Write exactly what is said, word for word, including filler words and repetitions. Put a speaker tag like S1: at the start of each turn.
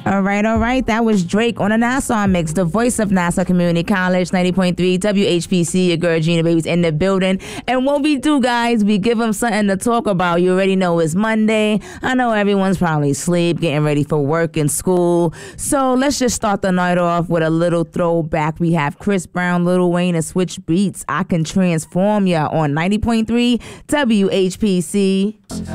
S1: All right, all right. That was Drake on a Nassau mix, the voice of Nassau Community College, ninety point three W H P C. Your girl Gina Baby's in the building. And what we do, guys, we give them something to talk about. You already know it's Monday. I know everyone's probably asleep, getting ready for work and school. So let's just start the night off with a little throwback. We have Chris Brown, Lil Wayne, and Switch Beats. I Can Transform Ya on ninety point three W H P C.